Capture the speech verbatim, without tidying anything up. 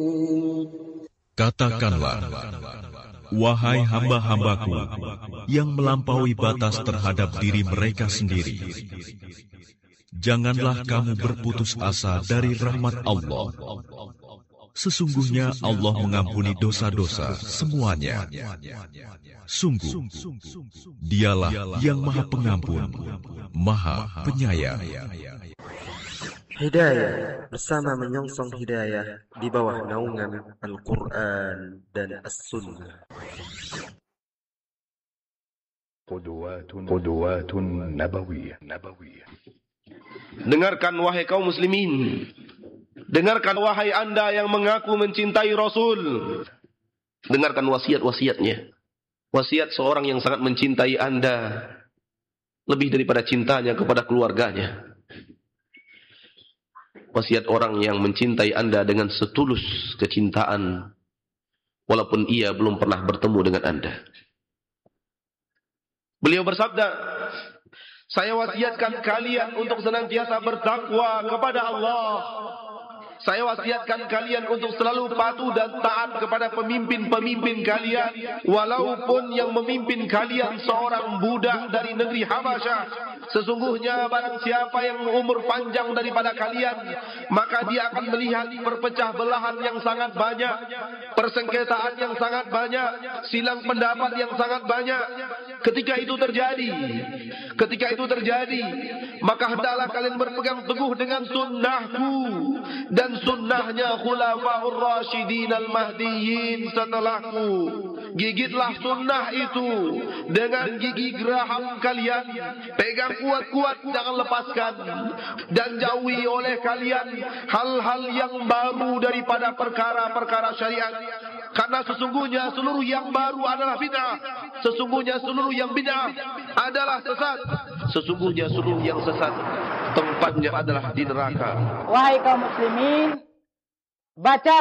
Katakanlah, wahai hamba-hambaku yang melampaui batas terhadap diri mereka sendiri, janganlah kamu berputus asa dari rahmat Allah. Sesungguhnya Allah mengampuni dosa-dosa semuanya. Sungguh, Dialah yang Maha Pengampun, Maha Penyayang. Hidayah bersama menyongsong hidayah di bawah naungan Al-Quran dan As-Sunnah. Qudwatun Nabawiyah. Dengarkan wahai kaum muslimin, dengarkan wahai anda yang mengaku mencintai Rasul. Dengarkan wasiat-wasiatnya. Wasiat seorang yang sangat mencintai anda lebih daripada cintanya kepada keluarganya. Wasiat orang yang mencintai anda dengan setulus kecintaan, walaupun ia belum pernah bertemu dengan anda. Beliau bersabda, saya wasiatkan kalian untuk senantiasa bertakwa kepada Allah. Saya wasiatkan kalian untuk selalu patuh dan taat kepada pemimpin-pemimpin kalian, walaupun yang memimpin kalian seorang budak dari negeri Habasyah. Sesungguhnya barang siapa yang umur panjang daripada kalian, maka dia akan melihat perpecah belahan yang sangat banyak, persengketaan yang sangat banyak, silang pendapat yang sangat banyak. Ketika itu terjadi, ketika itu terjadi, maka hendaklah kalian berpegang teguh dengan sunnahku dan sunnahnya khulafaur rasyidin al-mahdiyyin setelahku. Gigitlah sunnah itu dengan gigi geraham kalian. Pegang kuat-kuat, jangan lepaskan. Dan jauhi oleh kalian hal-hal yang baru daripada perkara-perkara syariat. Karena sesungguhnya seluruh yang baru adalah bid'ah. Sesungguhnya seluruh yang bid'ah adalah sesat. Sesungguhnya seluruh yang sesat tempatnya adalah di neraka. Wahai kaum muslimin, baca